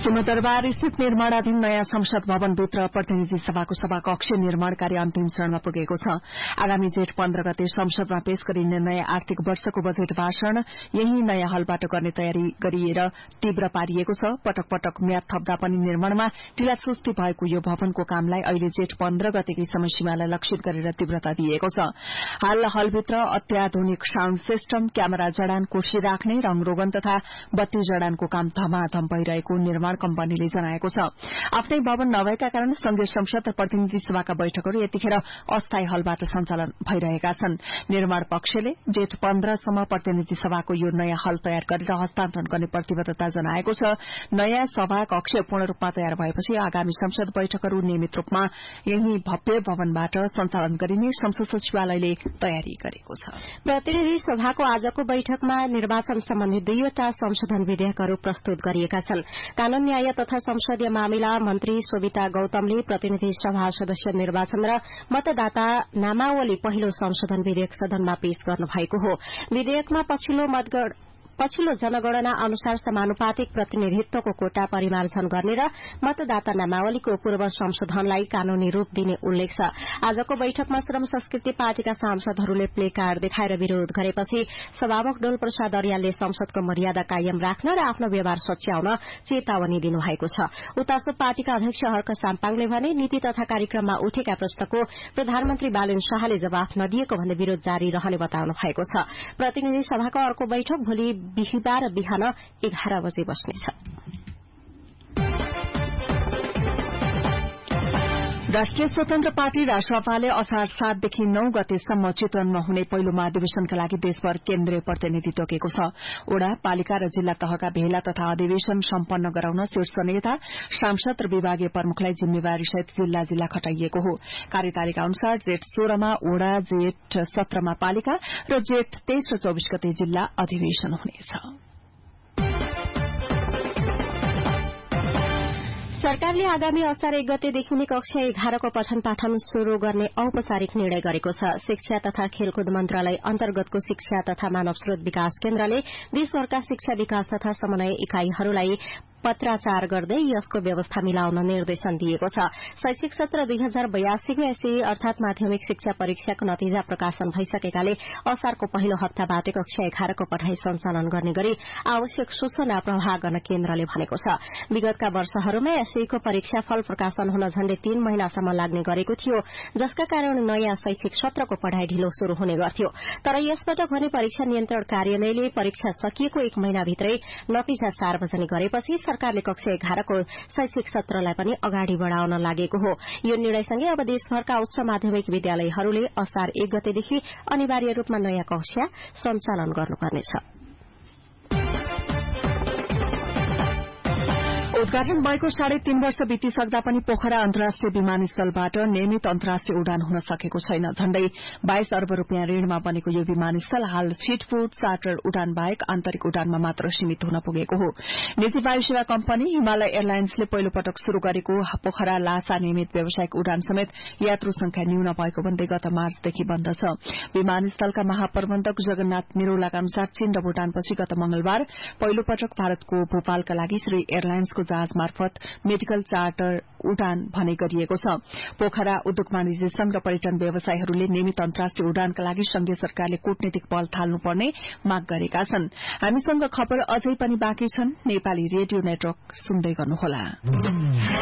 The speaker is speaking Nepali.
सिंहदरबार स्थित निर्माणाधीन नयाँ संसद भवनभित्र प्रतिनिधि सभाको सभाकक्ष निर्माण कार्य अन्तिम चरणमा पुगेको छ। आगामी जेठ 15 गते संसदमा पेश गरिने नयाँ आर्थिक वर्षको बजेट भाषण यही नयाँ हलबाट गर्ने तयारी गरिएर तीव्र पारिएको छ। पटक पटक म्याद थप्दा पनि निर्माणमा ढिलासुस्ती भएको यो भवनको कामलाई अहिले जेठ 15 गतेकी समयसीमालाई लक्षित गरेर तीव्रता दिएको छ। हाल हलभित्र अत्याधुनिक साउण्ड सिस्टम, क्यामेरा जडान, कुर्सी राख्ने, रंगरोगन तथा बत्ती जडानको काम धमाधम भइरहेको निर्माण कम्पनीले जनाएको छ। आफ्नै भवन नभएका कारण संघीय संसद र प्रतिनिधि सभाका बैठकहरू यतिखेर अस्थायी हलबाट सञ्चालन भइरहेका छन्। निर्माण पक्षले जेठ 15 सम्म प्रतिनिधि सभाको यो नयाँ हल तयार गरेर हस्तान्तरण गर्ने प्रतिबद्धता जनाएको छ। नयाँ सभा कक्ष पूर्ण रूपमा तयार भएपछि आगामी संसद बैठकहरू नियमित रूपमा यही भव्य भवनबाट सञ्चालन गरिने संसद सचिवालयले तयारी गरेको छ। प्रतिनिधि सभाको आजको बैठकमा निर्वाचन सम्बन्धी 2वटा संशोधन विधेयकहरू प्रस्तुत गरिएका छन्। कानून न्याय तथा संसदीय मामिला मन्त्री सोभिता गौतमले प्रतिनिधि सभा सदस्य निर्वाचन र मतदाता नामावली पहिलो संशोधन विधेयक सदनमा पेश गर्नुभएको हो। विधेयकमा पछिल्लो जनगणना अनुसार समानुपातिक प्रतिनिधित्वको कोटा परिमार्जन गर्ने र मतदाता नामावलीको पूर्व संशोधनलाई कानूनी रूप दिने उल्लेख छ। आजको बैठकमा श्रम संस्कृति पार्टीका सांसदहरूले प्ले कार्ड देखाएर विरोध गरेपछि सभामुख डोल प्रसाद अर्यालले संसदको मर्यादा कायम राख्न र आफ्नो व्यवहार सच्याउन चेतावनी दिनुभएको छ। उतासो पार्टीका अध्यक्ष हर्क साम्पाङले भने नीति तथा कार्यक्रममा उठेका प्रश्नको प्रधानमन्त्री बालेन शाहले जवाफ नदिएको भन्दै विरोध जारी रहने बताउनु भएको छ। प्रतिनिधि सभाको अर्को बैठक भोलि बिहिबार बिहान 11 बजे बस्नेछ। राष्ट्रिय स्वतन्त्र पार्टी रासपाले असार 7 देखि 9 गतेसम्म चितवनमा हुने पहिलो महाधिवेशनका लागि देशभर केन्द्रीय प्रतिनिधि तोकेको छ। ओडा, पालिका र जिल्ला तहका भेला तथा अधिवेशन सम्पन्न गराउन शीर्ष नेता, सांसद र विभागीय प्रमुखलाई जिम्मेवारीसहित जिल्ला खटाइएको हो। कार्यतालिका अनुसार जेठ 16 मा ओडा, जेठ 17 मा पालिका र जेठ 23 र 24 गते जिल्ला अधिवेशन हुनेछ। सरकारले आगामी असार 1 गतेदेखि नै कक्षा 11 को पठन पाठन शुरू गर्ने औपचारिक निर्णय गरेको छ। शिक्षा तथा खेलकुद मन्त्रालय अन्तर्गतको शिक्षा तथा मानव स्रोत विकास केन्द्रले देशभरका शिक्षा विकास तथा समन्वय इकाईहरूलाई पत्राचार गर्दै यसको व्यवस्था मिलाउन निर्देशन दिएको छ। शैक्षिक सत्र 2082 अर्थात माध्यमिक शिक्षा परीक्षाको नतिजा प्रकाशन भइसकेकाले असारको पहिलो हप्ताबाट कक्षा 11 को पढ़ाई सञ्चालन गर्ने गरी आवश्यक सूचना प्रवाह गर्न केन्द्रले भनेको छ। विगतका वर्षहरूमा एसईको परीक्षाफल प्रकाशन हुन झण्डै 3 महिनासम्म लाग्ने गरेको थियो, जसका कारण नयाँ शैक्षिक सत्रको पढ़ाई ढिलो शुरू हुने गर्थ्यो। तर यसपटक हुने परीक्षा नियन्त्रण कार्यालयले परीक्षा सकिएको 1 महिनाभित्रै नतिजा सार्वजनिक गरेपछि सरकारले कक्षा 11 को शैक्षिक सत्रलाई पनि अगाडि बढ़ाउन लागेको हो। यो निर्णयसँगै अब देशभरका उच्च माध्यमिक विद्यालयहरूले असार 1 गतेदेखि अनिवार्य रूपमा नयाँ कक्षा सञ्चालन गर्नुपर्नेछ। उद्घाटन भएको 3.5 वर्ष बितिसक्दा पनि पोखरा अन्तर्राष्ट्रिय विमानस्थलबाट नियमित अन्तर्राष्ट्रिय उडान हुन सकेको छैन। झण्डै 22 अर्ब रूपियाँ ऋणमा बनेको यो विमानस्थल हाल छिटफुट चार्टर उडान बाहेक आन्तरिक उडानमा मात्र सीमित हुन पुगेको हो। निजी वायुसेवा कम्पनी हिमालय एयरलाइन्सले पहिलो पटक शुरू गरेको पोखरा लासा नियमित व्यावसायिक उडान समेत यात्रु संख्या न्यून भएको भन्दै गत मार्चदेखि बन्द छ। विमानस्थलका महाप्रबन्धक जगन्नाथ निरौलाका अनुसार चीन र भूटानपछि गत मंगलबार पहिलो पटक भारतको भोपालका लागि श्री एयरलाइन्सको जहाज मार्फत मेडिकल चार्टर उडान भने गरिएको छ। पोखरा उद्योग वाणिज्य संघ र पर्यटन व्यवसायीहरूले नियमित अन्तर्राष्ट्रिय उडानका लागि संघीय सरकारले कूटनीतिक पहल थाल्नुपर्ने माग गरेका छन्। हामीसँग खबर अझै पनि बाँकी छन्। नेपाली रेडियो नेटवर्क सुन्दै गर्नुहोला।